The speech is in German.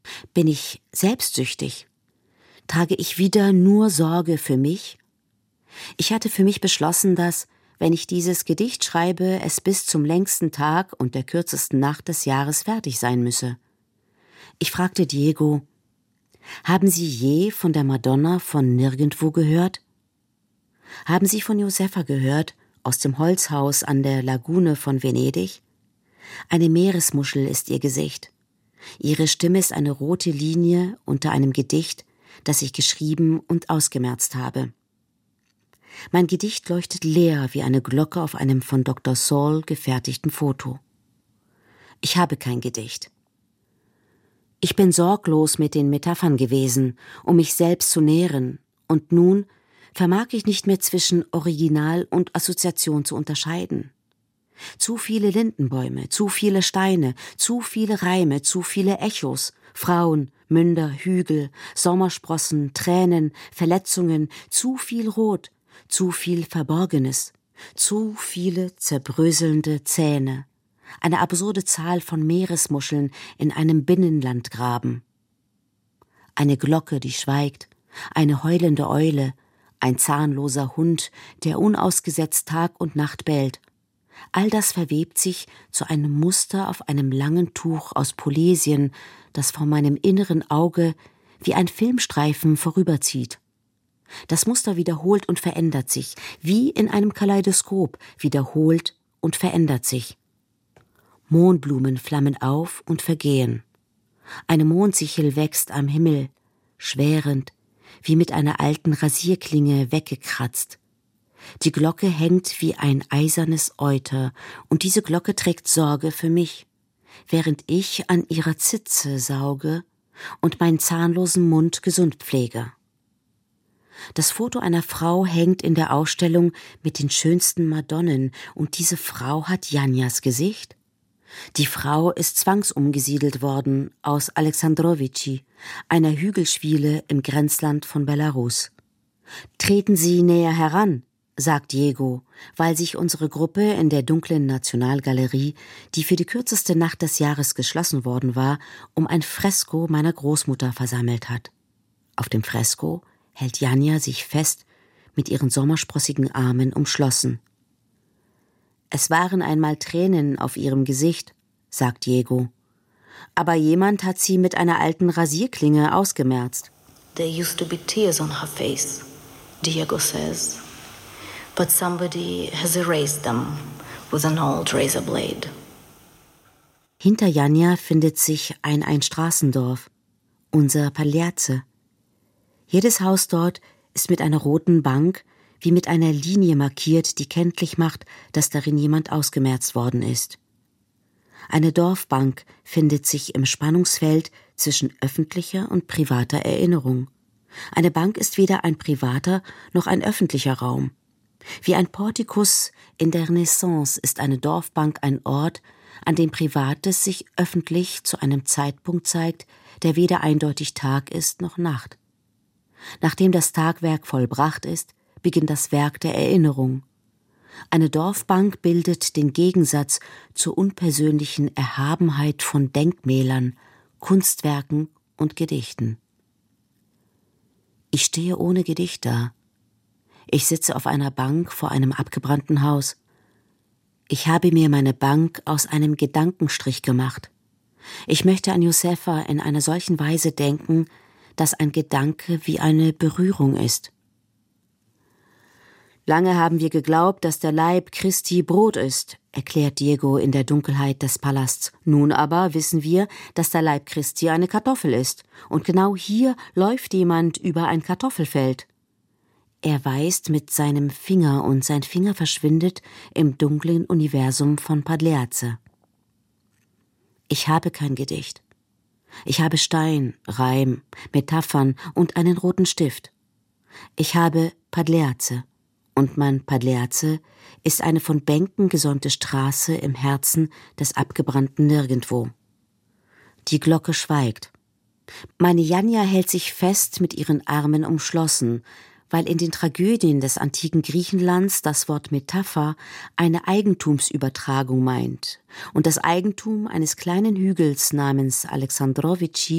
Bin ich selbstsüchtig? Trage ich wieder nur Sorge für mich? Ich hatte für mich beschlossen, dass, wenn ich dieses Gedicht schreibe, es bis zum längsten Tag und der kürzesten Nacht des Jahres fertig sein müsse. Ich fragte Diego: Haben Sie je von der Madonna von nirgendwo gehört? Haben Sie von Josefa gehört, aus dem Holzhaus an der Lagune von Venedig? Eine Meeresmuschel ist ihr Gesicht. Ihre Stimme ist eine rote Linie unter einem Gedicht, das ich geschrieben und ausgemerzt habe. Mein Gedicht leuchtet leer wie eine Glocke auf einem von Dr. Saul gefertigten Foto. Ich habe kein Gedicht. Ich bin sorglos mit den Metaphern gewesen, um mich selbst zu nähren, und nun vermag ich nicht mehr zwischen Original und Assoziation zu unterscheiden. Zu viele Lindenbäume, zu viele Steine, zu viele Reime, zu viele Echos, Frauen, Münder, Hügel, Sommersprossen, Tränen, Verletzungen, zu viel Rot, zu viel Verborgenes, zu viele zerbröselnde Zähne, eine absurde Zahl von Meeresmuscheln in einem Binnenlandgraben. Eine Glocke, die schweigt, eine heulende Eule, ein zahnloser Hund, der unausgesetzt Tag und Nacht bellt. All das verwebt sich zu einem Muster auf einem langen Tuch aus Polesien, das vor meinem inneren Auge wie ein Filmstreifen vorüberzieht. Das Muster wiederholt und verändert sich, wie in einem Kaleidoskop, wiederholt und verändert sich. Mohnblumen flammen auf und vergehen. Eine Mondsichel wächst am Himmel, schwärend, wie mit einer alten Rasierklinge weggekratzt. Die Glocke hängt wie ein eisernes Euter, und diese Glocke trägt Sorge für mich, während ich an ihrer Zitze sauge und meinen zahnlosen Mund gesund pflege. Das Foto einer Frau hängt in der Ausstellung mit den schönsten Madonnen, und diese Frau hat Janjas Gesicht. Die Frau ist zwangsumgesiedelt worden aus Alexandrovici, einer Hügelschwiele im Grenzland von Belarus. »Treten Sie näher heran«, sagt Diego, weil sich unsere Gruppe in der dunklen Nationalgalerie, die für die kürzeste Nacht des Jahres geschlossen worden war, um ein Fresko meiner Großmutter versammelt hat. Auf dem Fresko hält Janja sich fest, mit ihren sommersprossigen Armen umschlossen. »Es waren einmal Tränen auf ihrem Gesicht«, sagt Diego. »Aber jemand hat sie mit einer alten Rasierklinge ausgemerzt.« There used to be tears on her face, Diego says. But somebody has erased them with an old razor blade. Hinter Janja findet sich ein Straßendorf, unser Pagliazze. Jedes Haus dort ist mit einer roten Bank wie mit einer Linie markiert, die kenntlich macht, dass darin jemand ausgemerzt worden ist. Eine Dorfbank findet sich im Spannungsfeld zwischen öffentlicher und privater Erinnerung. Eine Bank ist weder ein privater noch ein öffentlicher Raum. Wie ein Portikus in der Renaissance ist eine Dorfbank ein Ort, an dem Privates sich öffentlich zu einem Zeitpunkt zeigt, der weder eindeutig Tag ist noch Nacht. Nachdem das Tagwerk vollbracht ist, beginnt das Werk der Erinnerung. Eine Dorfbank bildet den Gegensatz zur unpersönlichen Erhabenheit von Denkmälern, Kunstwerken und Gedichten. Ich stehe ohne Gedicht da. Ich sitze auf einer Bank vor einem abgebrannten Haus. Ich habe mir meine Bank aus einem Gedankenstrich gemacht. Ich möchte an Josefa in einer solchen Weise denken, dass ein Gedanke wie eine Berührung ist. »Lange haben wir geglaubt, dass der Leib Christi Brot ist«, erklärt Diego in der Dunkelheit des Palasts. »Nun aber wissen wir, dass der Leib Christi eine Kartoffel ist. Und genau hier läuft jemand über ein Kartoffelfeld.« Er weist mit seinem Finger, und sein Finger verschwindet im dunklen Universum von Pagliazze. Ich habe kein Gedicht. Ich habe Stein, Reim, Metaphern und einen roten Stift. Ich habe Pagliazze. Und mein Pagliazze ist eine von Bänken gesonnte Straße im Herzen des abgebrannten Nirgendwo. Die Glocke schweigt. Meine Janja hält sich fest mit ihren Armen umschlossen, weil in den Tragödien des antiken Griechenlands das Wort Metapher eine Eigentumsübertragung meint und das Eigentum eines kleinen Hügels namens Alexandrovici